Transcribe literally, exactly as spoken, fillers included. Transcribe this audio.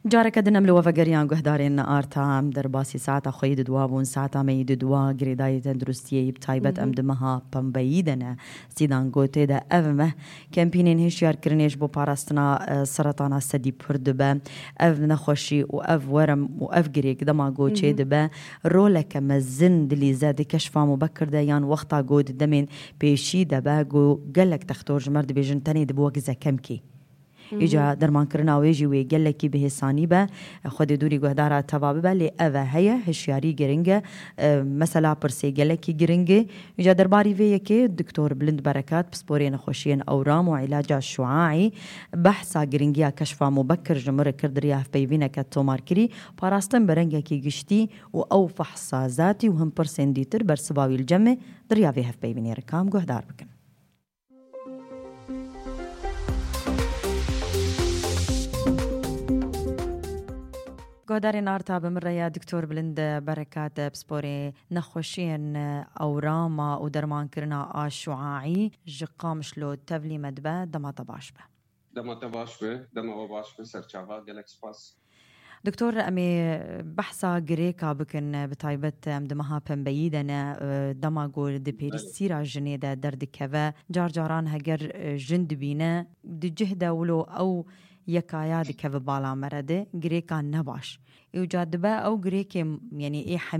جارك دنا ملو فقريان قهدارين آرتا عم درباسي ساعتا خويد دوابون ساعتا ميد دوا قريداية تندرستية بتايبت أم دمها بمبايدنا سيدان قوتي دا أفمه كامبينين هشيار كرنيش بو باراستنا سرطانا سدي بردبا أف نخوشي وأف ورم وأف قريك دما قوتي دبا رولك مزن دلي زاد كشفا مبكر دايان وقتا قود دمين بيشي دبا قو قلك تختور جمرد بيجن تاني دبوا قزا كمكي إجا درمان كرنا ويجي ويقلكي بهساني با خود دوري قهدارة تبابا لي أفا هيا هشياري جرنجة مثلا برسي قلكي جرنجة إجا درباري فيكي الدكتور بلند بركات بسبورين خوشين أورام وعلاج الشعاعي بحثا جرنجيا كشفا مبكر جمر كردريا في بيبينا كتومار كري باراستن برنجة كي قشتي وأو فحصا ذاتي وهم برسين ديتر برسباوي الجمع دريا فيها في بيبيني ركام قهدار بكن قدرين أرتا بمرة يا دكتور بلند بركات بسبوري نخوشين أوراما ودرمان كرنا الشعاعي جقام شلو تبلي مدبا دما طباش به دما طباش به دما وباش به سرچاوا گلک سپاس دكتور أمي بحثا جريكا بكن بتايبت أم دمها بمبيدنا دما قول دبيري سيرا جنيدة درد كذا جار جاران هجر جند بينا دي جهده ولو أو يكايا دي كذا بالا مرده جريكا نباش يوجد با أو جريكا يعني إيه